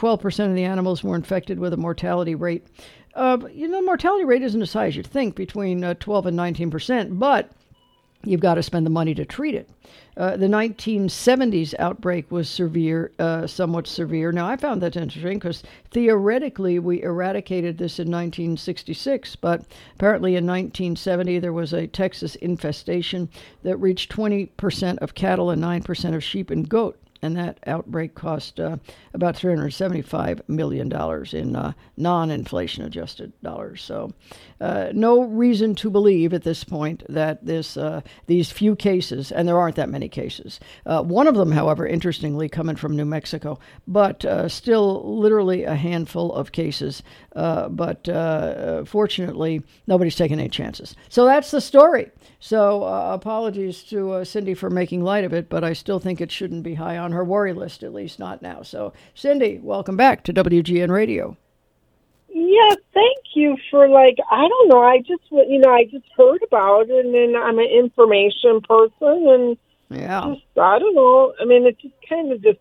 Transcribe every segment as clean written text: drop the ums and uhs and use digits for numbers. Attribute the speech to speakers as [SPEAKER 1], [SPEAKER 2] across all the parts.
[SPEAKER 1] 12% of the animals were infected with a mortality rate. Mortality rate isn't as high as you'd think, between 12 and 19%, but you've got to spend the money to treat it. The 1970s outbreak was somewhat severe. Now, I found that interesting because theoretically we eradicated this in 1966, but apparently in 1970 there was a Texas infestation that reached 20% of cattle and 9% of sheep and goat. And that outbreak cost about $375 million in non-inflation adjusted dollars. So no reason to believe at this point that these few cases, and there aren't that many cases, one of them, however, interestingly, coming from New Mexico, but still literally a handful of cases. But fortunately, nobody's taking any chances. So that's the story. So apologies to Cindy for making light of it, but I still think it shouldn't be high on her worry list, at least not now. So, Cindy, welcome back to WGN Radio.
[SPEAKER 2] Yeah, thank you for, I don't know, I just heard about it, and then I'm an information person, and I don't know, I mean, it just kind of just,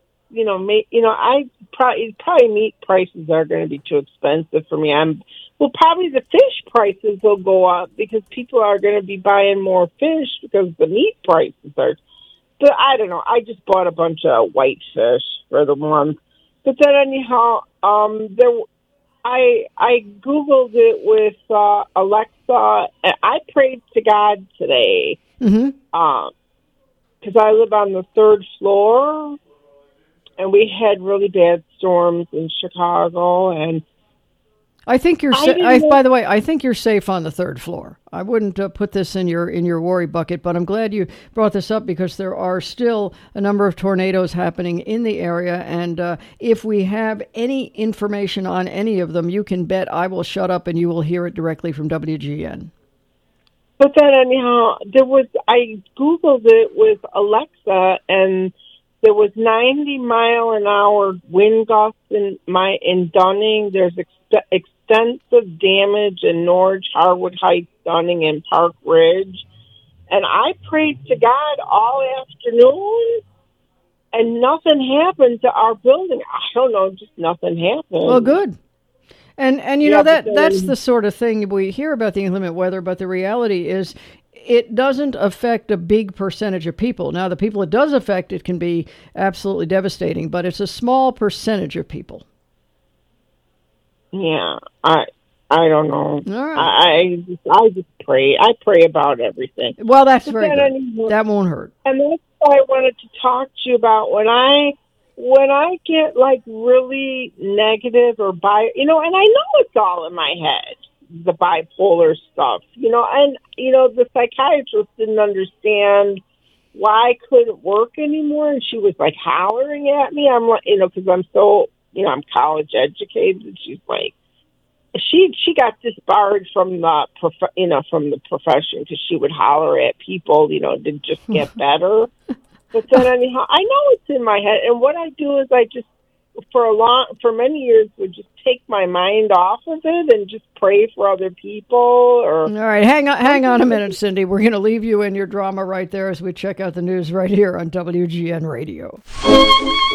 [SPEAKER 2] probably meat prices are going to be too expensive for me. Probably the fish prices will go up because people are going to be buying more fish because the meat prices are. But I don't know. I just bought a bunch of whitefish for the month. But then anyhow, I Googled it with Alexa. And I prayed to God today because I live on the third floor, and we had really bad storms in Chicago, and
[SPEAKER 1] I think you're by the way, I think you're safe on the third floor. I wouldn't put this in your worry bucket, but I'm glad you brought this up because there are still a number of tornadoes happening in the area, and if we have any information on any of them, you can bet I will shut up and you will hear it directly from WGN.
[SPEAKER 2] But then anyhow, I Googled it with Alexa, and there was 90-mile-an-hour wind gusts in Dunning. There's extensive damage in Norge, Harwood Heights, Dunning, and Park Ridge. And I prayed to God all afternoon, and nothing happened to our building. I don't know, just nothing happened.
[SPEAKER 1] Well, good. And that's the sort of thing we hear about the inclement weather, but the reality is it doesn't affect a big percentage of people. Now, the people it does affect, it can be absolutely devastating, but it's a small percentage of people.
[SPEAKER 2] Yeah, I don't know.
[SPEAKER 1] All right.
[SPEAKER 2] I just pray. I pray about everything.
[SPEAKER 1] Well, that's very good. That won't hurt.
[SPEAKER 2] And that's what I wanted to talk to you about when I get really negative or and I know it's all in my head, the bipolar stuff, and the psychiatrist didn't understand why I couldn't work anymore, and she was hollering at me. I'm like, because I'm so, I'm college educated. She's like, she got disbarred from the profession because she would holler at people, to just get better. But then anyhow, I know it's in my head, and what I do is I just for many years would just take my mind off of it and just pray for other people. All
[SPEAKER 1] right, hang on a minute, Cindy. We're going to leave you in your drama right there as we check out the news right here on WGN Radio.